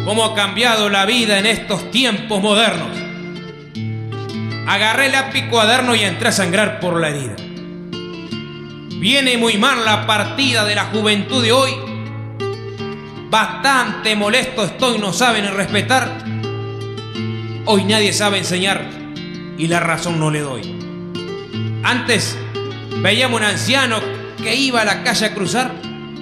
cómo ha cambiado la vida en estos tiempos modernos. Agarré lápiz y cuaderno y entré a sangrar por la herida. Viene muy mal la partida de la juventud de hoy. Bastante molesto estoy, no saben respetar. Hoy nadie sabe enseñar y la razón no le doy. Antes veíamos un anciano que iba a la calle a cruzar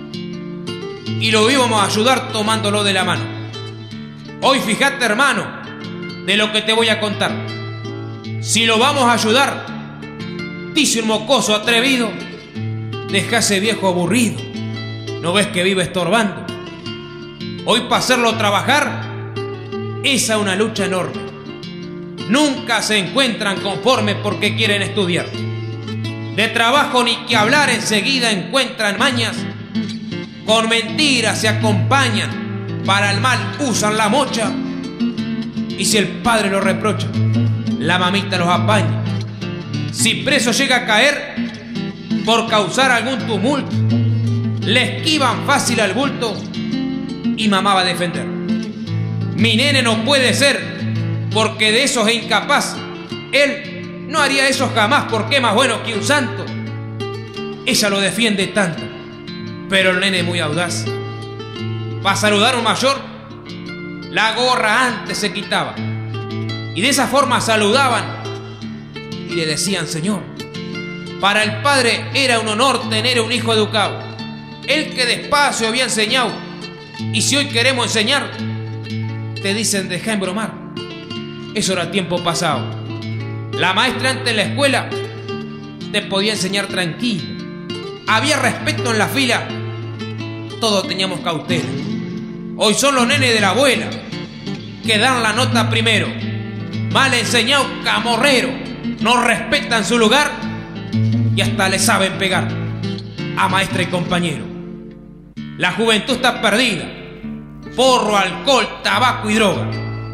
y lo íbamos a ayudar tomándolo de la mano. Hoy fíjate, hermano, de lo que te voy a contar. Si lo vamos a ayudar, dice un mocoso atrevido, deja ese viejo aburrido, ¿no ves que vive estorbando? Hoy para hacerlo trabajar, esa es una lucha enorme. Nunca se encuentran conformes porque quieren estudiar. De trabajo ni que hablar, enseguida encuentran mañas. Con mentiras se acompañan, para el mal usan la mocha. Y si el padre lo reprocha, la mamita los apaña. Si preso llega a caer por causar algún tumulto, le esquivan fácil al bulto y mamá va a defender. Mi nene no puede ser, porque de eso es incapaz. Él no haría eso jamás, porque es más bueno que un santo. Ella lo defiende tanto, pero el nene es muy audaz. Para saludar a un mayor, la gorra antes se quitaba, y de esa forma saludaban y le decían señor. Para el padre era un honor tener un hijo educado, el que despacio había enseñado. Y si hoy queremos enseñar, te dicen deja embromar. Eso era tiempo pasado. La maestra antes en la escuela te podía enseñar tranquilo. Había respeto en la fila, todos teníamos cautela. Hoy son los nenes de la abuela que dan la nota primero. Mal enseñado camorrero, no respetan su lugar y hasta le saben pegar a maestra y compañero. La juventud está perdida. Porro, alcohol, tabaco y droga.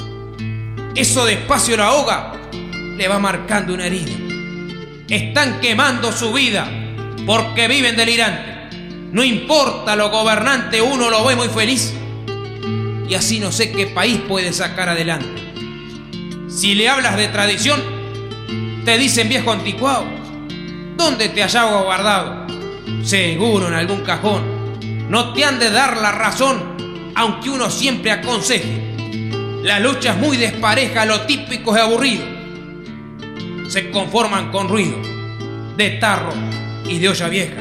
Eso despacio la ahoga, le va marcando una herida. Están quemando su vida porque viven delirantes. No importa lo gobernante, uno lo ve muy feliz. Y así no sé qué país puede sacar adelante. Si le hablas de tradición, te dicen viejo anticuado. ¿Dónde te hallaba guardado? Seguro en algún cajón. No te han de dar la razón, aunque uno siempre aconseje. La lucha es muy despareja, lo típico es aburrido. Se conforman con ruido de tarro y de olla vieja.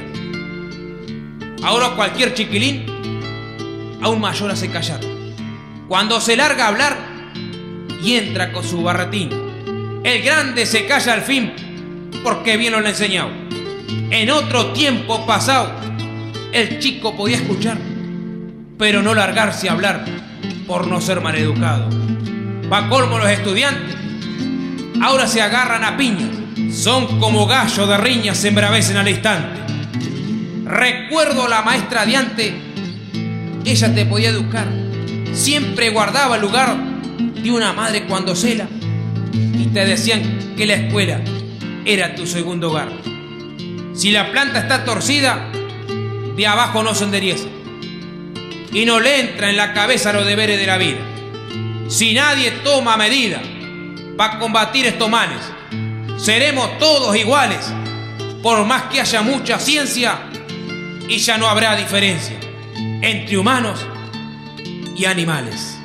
Ahora cualquier chiquilín a un mayor hace callar. Cuando se larga a hablar y entra con su barretín, el grande se calla al fin porque bien lo han enseñado. En otro tiempo pasado, el chico podía escuchar, pero no largarse a hablar por no ser maleducado. Pa' colmo los estudiantes ahora se agarran a piñas, son como gallos de riñas, se embravecen al instante. Recuerdo la maestra de antes, ella te podía educar, siempre guardaba el lugar de una madre cuando cela y te decían que la escuela era tu segundo hogar. Si la planta está torcida, de abajo no se endereza y no le entra en la cabeza los deberes de la vida. Si nadie toma medida para combatir estos males, seremos todos iguales, por más que haya mucha ciencia, y ya no habrá diferencia entre humanos y animales.